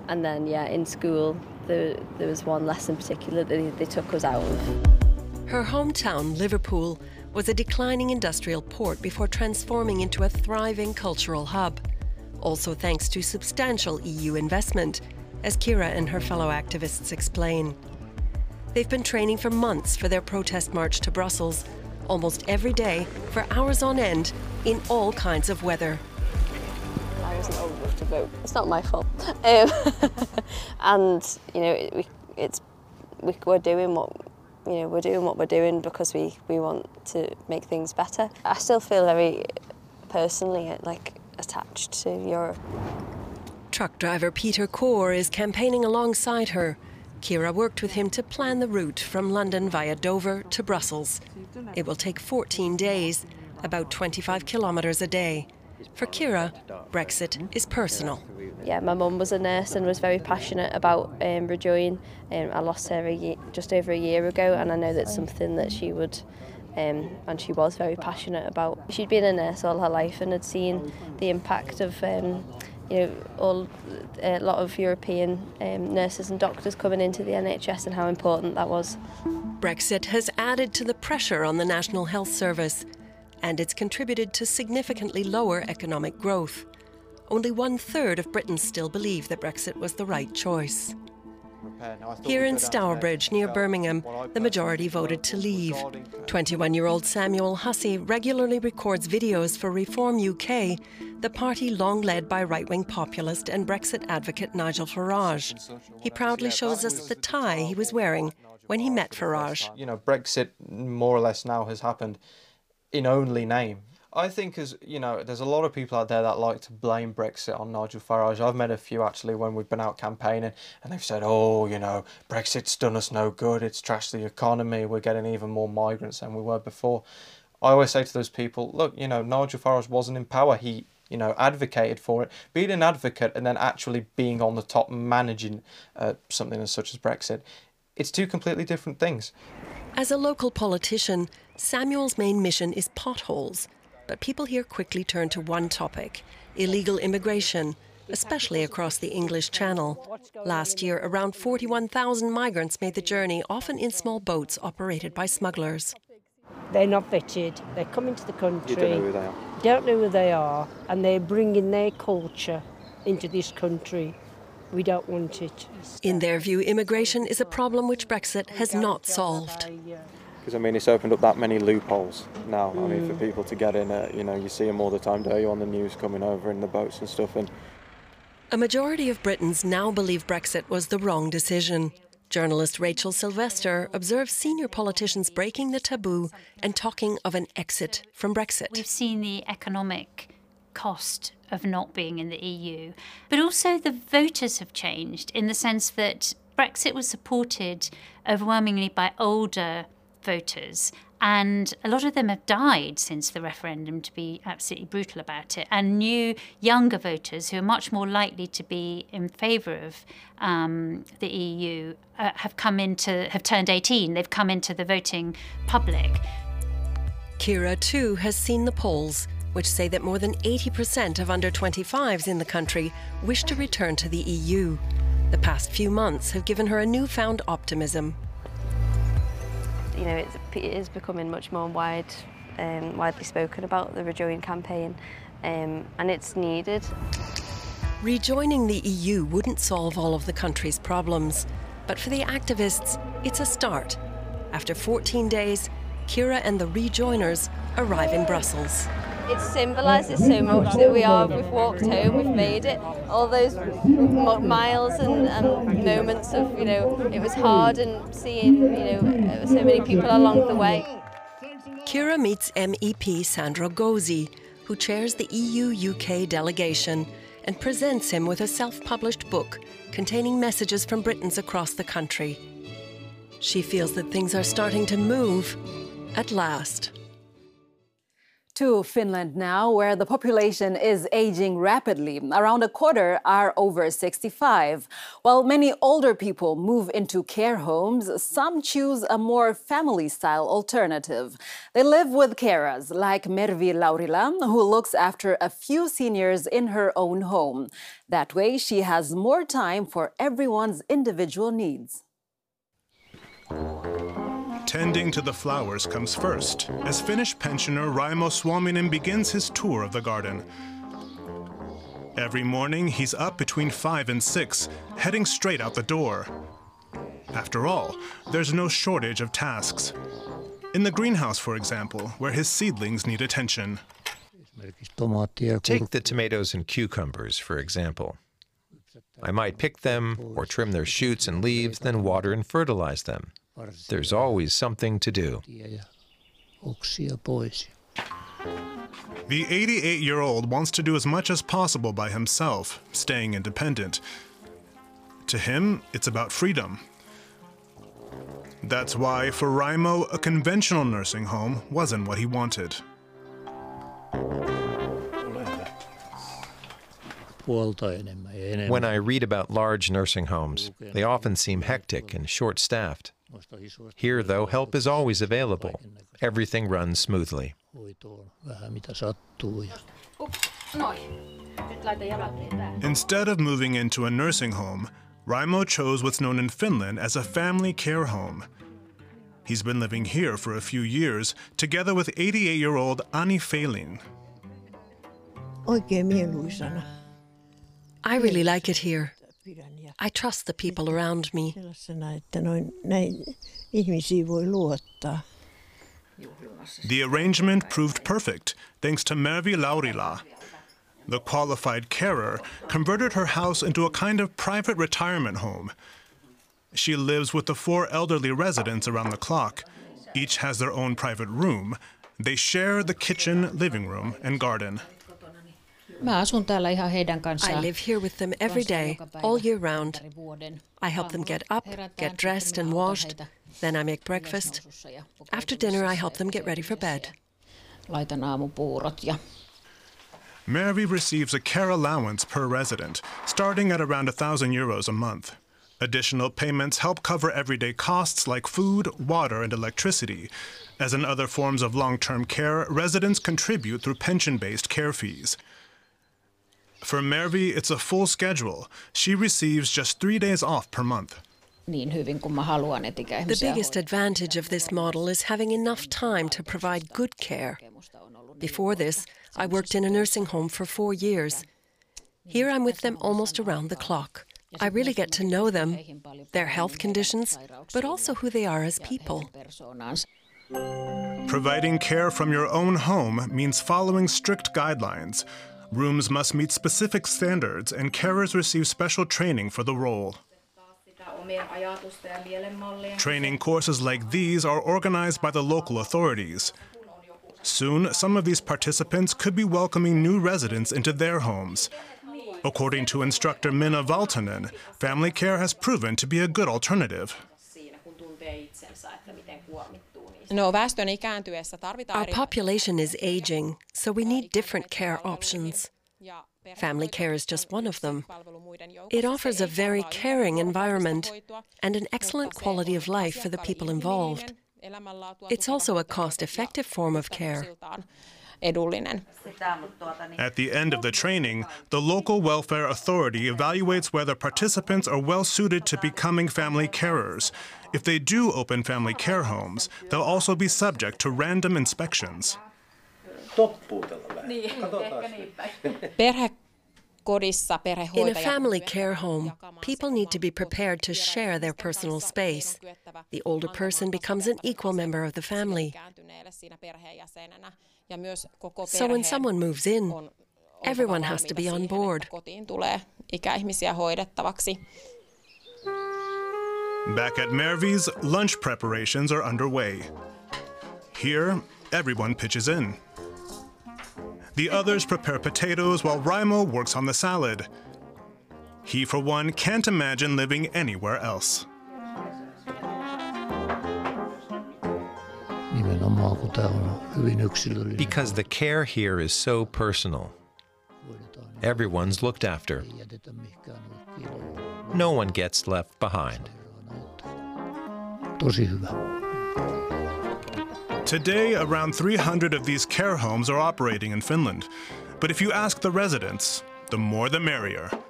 And then, yeah, in school, there was one lesson in particular that they took us out of. Her hometown, Liverpool, was a declining industrial port before transforming into a thriving cultural hub. Also thanks to substantial EU investment, as Kira and her fellow activists explain. They've been training for months for their protest march to Brussels, almost every day, for hours on end, in all kinds of weather. I wasn't old enough to vote. It's not my fault. And you know, we're doing what we're doing because we want to make things better. I still feel very personally attached to Europe. Truck driver Peter Core is campaigning alongside her. Kira worked with him to plan the route from London via Dover to Brussels. It will take 14 days, about 25 kilometres a day. For Kira, Brexit is personal. Yeah, my mum was a nurse and was very passionate about Rejoin. I lost her just over a year ago, and I know that's something that she would, and she was very passionate about. She'd been a nurse all her life and had seen the impact of a lot of European nurses and doctors coming into the NHS and how important that was. Brexit has added to the pressure on the National Health Service, and it's contributed to significantly lower economic growth. Only 1/3 of Britons still believe that Brexit was the right choice. Here in Stourbridge, near Birmingham, the majority voted to leave. 21-year-old Samuel Hussey regularly records videos for Reform UK, the party long led by right-wing populist and Brexit advocate Nigel Farage. He proudly shows us the tie he was wearing when he met Farage. You know, Brexit more or less now has happened in only name. I think there's a lot of people out there that like to blame Brexit on Nigel Farage. I've met a few actually when we've been out campaigning, and they've said, oh, Brexit's done us no good, it's trashed the economy, we're getting even more migrants than we were before. I always say to those people, look, Nigel Farage wasn't in power, he advocated for it. Being an advocate and then actually being on the top managing something as such as Brexit, it's two completely different things. As a local politician, Samuel's main mission is potholes. But people here quickly turn to one topic: illegal immigration, especially across the English Channel. Last year, around 41,000 migrants made the journey, often in small boats operated by smugglers. They're not vetted, they come into the country, You don't know who they are. Don't know who they are, and they're bringing their culture into this country. We don't want it. In their view, immigration is a problem which Brexit has not solved. Because, it's opened up that many loopholes now. For people to get in, you see them all the time, don't you, on the news coming over in the boats and stuff. And a majority of Britons now believe Brexit was the wrong decision. Journalist Rachel Sylvester observes senior politicians breaking the taboo and talking of an exit from Brexit. We've seen the economic cost of not being in the EU, but also the voters have changed in the sense that Brexit was supported overwhelmingly by older voters, and a lot of them have died since the referendum, to be absolutely brutal about it, and new younger voters who are much more likely to be in favour of the EU have turned 18, they've come into the voting public. Kira too has seen the polls, which say that more than 80% of under 25s in the country wish to return to the EU. The past few months have given her a newfound optimism. It is becoming much more widely spoken about, the Rejoin campaign, and it's needed. Rejoining the EU wouldn't solve all of the country's problems, but for the activists, it's a start. After 14 days, Kira and the rejoiners arrive in Brussels. It symbolises so much that we've walked home, we've made it. All those miles and moments of, it was hard, and seeing, so many people along the way. Kira meets MEP Sandra Gozzi, who chairs the EU-UK delegation, and presents him with a self-published book containing messages from Britons across the country. She feels that things are starting to move at last. To Finland now, where the population is aging rapidly. Around a quarter are over 65. While many older people move into care homes, some choose a more family-style alternative. They live with carers like Mervi Laurila, who looks after a few seniors in her own home. That way, she has more time for everyone's individual needs. Tending to the flowers comes first, as Finnish pensioner Raimo Suominen begins his tour of the garden. Every morning, he's up between 5 and 6, heading straight out the door. After all, there's no shortage of tasks. In the greenhouse, for example, where his seedlings need attention. Take the tomatoes and cucumbers, for example. I might pick them or trim their shoots and leaves, then water and fertilize them. There's always something to do. The 88-year-old wants to do as much as possible by himself, staying independent. To him, it's about freedom. That's why, for Raimo, a conventional nursing home wasn't what he wanted. When I read about large nursing homes, they often seem hectic and short-staffed. Here, though, help is always available. Everything runs smoothly. Instead of moving into a nursing home, Raimo chose what's known in Finland as a family care home. He's been living here for a few years, together with 88-year-old Ani Feilin. I really like it here. I trust the people around me. The arrangement proved perfect, thanks to Mervi Laurila. The qualified carer converted her house into a kind of private retirement home. She lives with the 4 elderly residents around the clock. Each has their own private room. They share the kitchen, living room, and garden. I live here with them every day, all year round. I help them get up, get dressed and washed. Then I make breakfast. After dinner, I help them get ready for bed. Mervi receives a care allowance per resident, starting at around €1,000 a month. Additional payments help cover everyday costs like food, water, and electricity. As in other forms of long-term care, residents contribute through pension-based care fees. For Mervi, it's a full schedule. She receives just 3 days off per month. The biggest advantage of this model is having enough time to provide good care. Before this, I worked in a nursing home for 4 years. Here I'm with them almost around the clock. I really get to know them, their health conditions, but also who they are as people. Providing care from your own home means following strict guidelines. Rooms must meet specific standards, and carers receive special training for the role. Training courses like these are organized by the local authorities. Soon, some of these participants could be welcoming new residents into their homes. According to instructor Minna Valtonen, family care has proven to be a good alternative. Our population is aging, so we need different care options. Family care is just one of them. It offers a very caring environment and an excellent quality of life for the people involved. It's also a cost-effective form of care. At the end of the training, the local welfare authority evaluates whether participants are well suited to becoming family carers. If they do open family care homes, they'll also be subject to random inspections. In a family care home, people need to be prepared to share their personal space. The older person becomes an equal member of the family. So when someone moves in, everyone has to be on board. Back at Mervi's, lunch preparations are underway. Here, everyone pitches in. The others prepare potatoes while Raimo works on the salad. He, for one, can't imagine living anywhere else. Because the care here is so personal. Everyone's looked after. No one gets left behind. Today, around 300 of these care homes are operating in Finland. But if you ask the residents, the more the merrier.